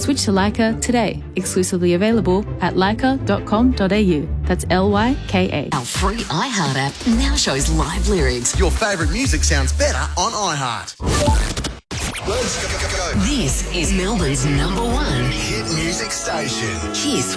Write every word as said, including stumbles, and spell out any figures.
Switch to Lyca today. Exclusively available at lyca dot com dot a u. That's L Y K A. Our free iHeart app now shows live lyrics. Your favourite music sounds better on iHeart. Let's go, go, go. This is Melbourne's number one hit music station. Kiss